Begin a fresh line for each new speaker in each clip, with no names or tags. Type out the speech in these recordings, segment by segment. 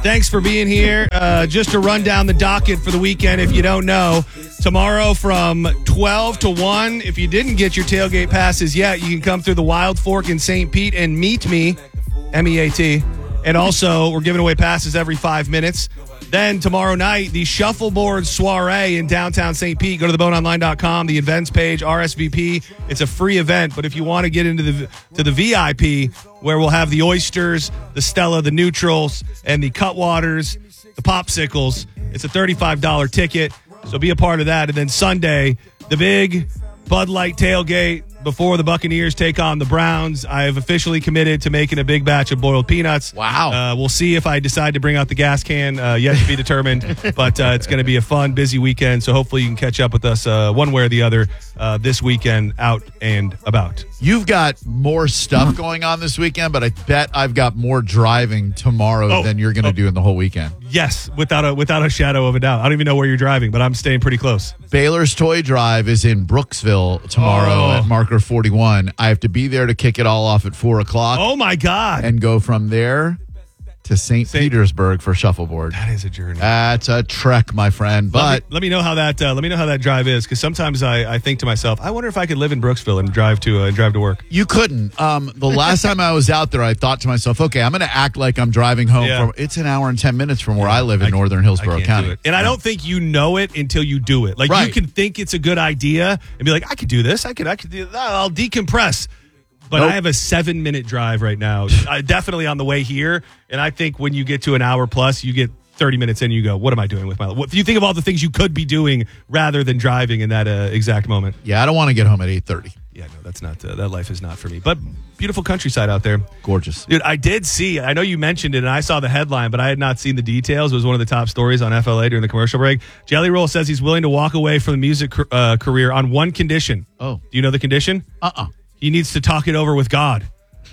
Thanks for being here. Just to run down the docket for the weekend, if you don't know, tomorrow from 12 to 1, if you didn't get your tailgate passes yet, you can come through the Wild Fork in St. Pete and meet me, M-E-A-T. And also, we're giving away passes every 5 minutes. Then tomorrow night, the Shuffleboard Soiree in downtown St. Pete. Go to theboneonline.com, the events page, RSVP. It's a free event, but if you want to get into the VIP, where we'll have the oysters, the Stella, the neutrals, and the Cutwaters, the popsicles, it's a $35 ticket. So be a part of that. And then Sunday, the big Bud Light tailgate before the Buccaneers take on the Browns. I have officially committed to making a big batch of boiled peanuts.
Wow.
We'll see if I decide to bring out the gas can. Yet to be determined. But it's going to be a fun, busy weekend. So hopefully you can catch up with us one way or the other this weekend out and about.
You've got more stuff going on this weekend, but I bet I've got more driving tomorrow than you're going to do in the whole weekend.
Yes, without a shadow of a doubt. I don't even know where you're driving, but I'm staying pretty close.
Baylor's Toy Drive is in Brooksville tomorrow at Marker 41. I have to be there to kick it all off at 4 o'clock.
Oh, my God.
And go from there to St. Petersburg for Shuffleboard.
That is a journey.
That's a trek, my friend. But
let me know how that drive is, because sometimes I think to myself, I wonder if I could live in Brooksville and drive to work.
You couldn't. The last time I was out there, I thought to myself, okay, I'm going to act like I'm driving home. It's an hour and 10 minutes from where I live in northern Hillsborough County.
And I don't think you know it until you do it. Like, you can think it's a good idea and be like, I could do this. I could do that. I'll decompress. But I have a 7-minute drive right now, definitely on the way here. And I think when you get to an hour plus, you get 30 minutes in, you go, what am I doing with my life? What, you think of all the things you could be doing rather than driving in that exact moment.
Yeah, I don't want to get home at 8:30.
Yeah, no, that's not, that life is not for me. But beautiful countryside out there.
Gorgeous.
Dude, I did see, I know you mentioned it, and I saw the headline, but I had not seen the details. It was one of the top stories on FLA during the commercial break. Jelly Roll says he's willing to walk away from the music career on one condition.
Oh.
Do you know the condition? He needs to talk it over with God.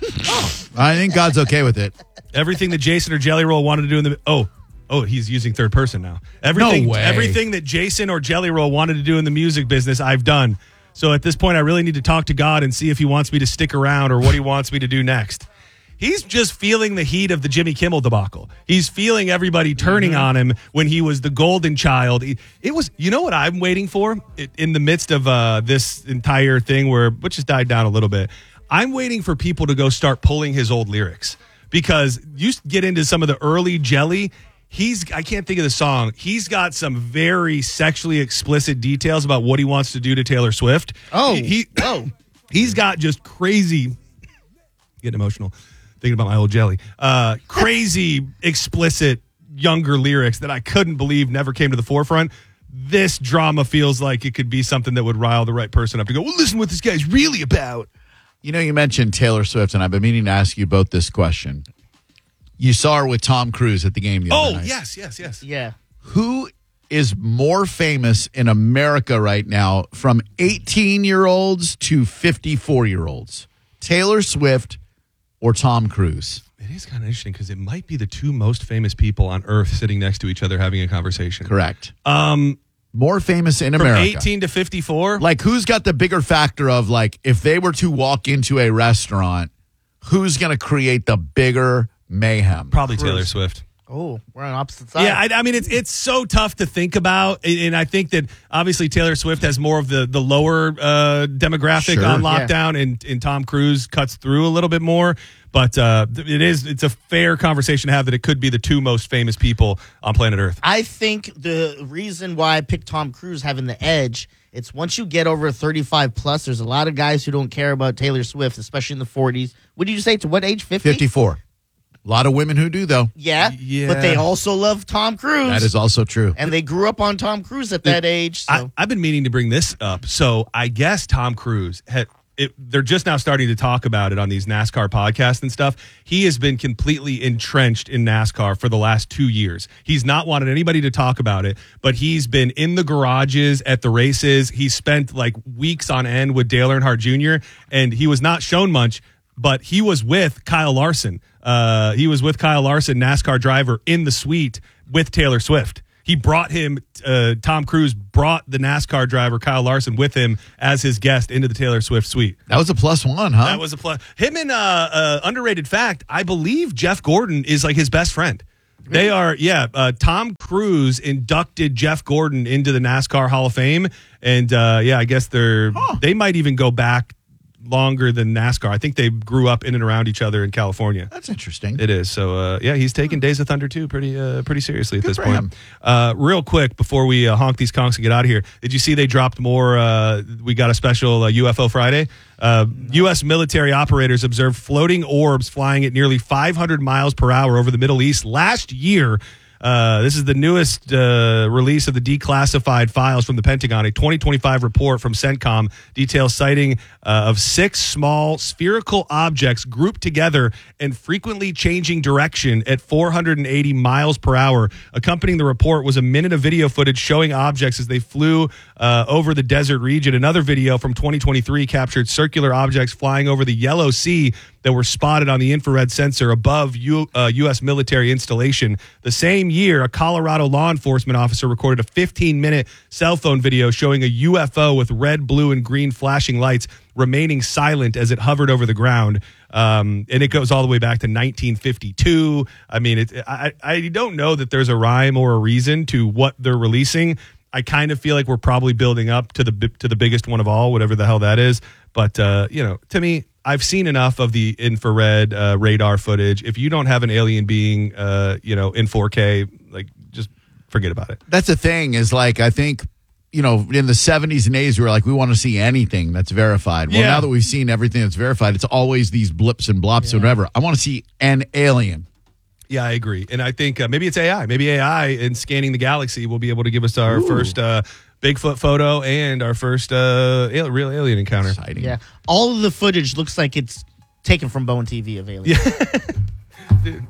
I think God's okay with it.
Everything that jason or Jelly Roll wanted to do in the... Oh, he's using third person now. Everything,
no way.
Everything that Jason or Jelly Roll wanted to do in the music business, I've done. So at this point, I really need to talk to God and see if he wants me to stick around or what he wants me to do next. He's just feeling the heat of the Jimmy Kimmel debacle. He's feeling everybody turning on him when he was the golden child. It was, you know what I'm waiting for in the midst of this entire thing which has died down a little bit. I'm waiting for people to go start pulling his old lyrics, because you get into some of the early Jelly. I can't think of the song. He's got some very sexually explicit details about what he wants to do to Taylor Swift. He's got just crazy, getting emotional thinking about my old Jelly, crazy explicit younger lyrics that I couldn't believe never came to the forefront. This drama feels like it could be something that would rile the right person up to go, well, listen what this guy's really about.
You know, you mentioned Taylor Swift, and I've been meaning to ask you both this question. You saw her with Tom Cruise at the game the other night.
Yes.
Yeah.
Who is more famous in America right now, from 18-year-olds to 54-year-olds? Taylor Swift or Tom Cruise?
It is kind of interesting, because it might be the two most famous people on earth sitting next to each other having a conversation.
Correct. More famous in America.
From 18 to 54?
Like, who's got the bigger factor of, like, if they were to walk into a restaurant, who's going to create the bigger mayhem?
Probably Taylor Swift.
Oh, we're on opposite sides.
Yeah, I mean, it's so tough to think about, and I think that obviously Taylor Swift has more of the lower demographic on lockdown, and Tom Cruise cuts through a little bit more. But it's a fair conversation to have that it could be the two most famous people on planet Earth.
I think the reason why I picked Tom Cruise having the edge, it's once you get over 35 plus, there's a lot of guys who don't care about Taylor Swift, especially in the 40s. What did you say? To what age? 50?
54. A lot of women who do, though.
Yeah, but they also love Tom Cruise.
That is also true.
And they grew up on Tom Cruise at that age. So.
I've been meaning to bring this up. So I guess Tom Cruise they're just now starting to talk about it on these NASCAR podcasts and stuff. He has been completely entrenched in NASCAR for the last 2 years. He's not wanted anybody to talk about it, but he's been in the garages at the races. He spent like weeks on end with Dale Earnhardt Jr., and he was not shown much, but he was with Kyle Larson. NASCAR driver, in the suite with Taylor Swift. He brought him, Tom Cruise brought the NASCAR driver, Kyle Larson, with him as his guest into the Taylor Swift suite.
That was a +1, huh?
That was a plus. Him and underrated fact, I believe Jeff Gordon is like his best friend. They are, Tom Cruise inducted Jeff Gordon into the NASCAR Hall of Fame, and I guess they might even go back longer than NASCAR. I think they grew up in and around each other in California.
That's interesting.
It is. So, he's taking Days of Thunder 2 pretty seriously at
Good
this
for
point.
him.
Real quick, before we honk these conchs and get out of here, did you see they dropped more? We got a special UFO Friday. U.S. military operators observed floating orbs flying at nearly 500 miles per hour over the Middle East last year. This is the newest release of the declassified files from the Pentagon. A 2025 report from CENTCOM details sighting of 6 small spherical objects grouped together and frequently changing direction at 480 miles per hour. Accompanying the report was a minute of video footage showing objects as they flew over the desert region. Another video from 2023 captured circular objects flying over the Yellow Sea that were spotted on the infrared sensor above U.S. military installation. The same year, a Colorado law enforcement officer recorded a 15-minute cell phone video showing a UFO with red, blue, and green flashing lights remaining silent as it hovered over the ground. And it goes all the way back to 1952. I mean, I don't know that there's a rhyme or a reason to what they're releasing. I kind of feel like we're probably building up to the biggest one of all, whatever the hell that is. But, to me, I've seen enough of the infrared radar footage. If you don't have an alien being, in 4K, like, just forget about it.
That's the thing is, like, I think, in the 70s and 80s, we were like, we want to see anything that's verified. Well, now that we've seen everything that's verified, it's always these blips and blops and whatever. I want to see an alien.
Yeah, I agree. And I think maybe it's AI. Maybe AI in scanning the galaxy will be able to give us our first Bigfoot photo and our first real alien encounter.
Exciting.
Yeah. All of the footage looks like it's taken from Bone TV of aliens.
Dude.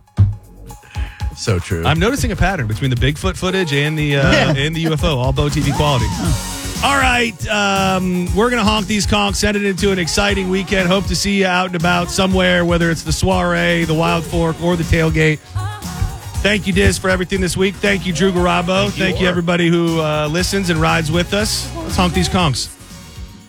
So true.
I'm noticing a pattern between the Bigfoot footage and the UFO, all Bo TV quality. All right, we're going to honk these conchs, send it into an exciting weekend. Hope to see you out and about somewhere, whether it's the soiree, the Wild Fork, or the tailgate. Thank you, Diz, for everything this week. Thank you, Drew Garabo. Thank you, everybody who listens and rides with us. Let's honk these conchs.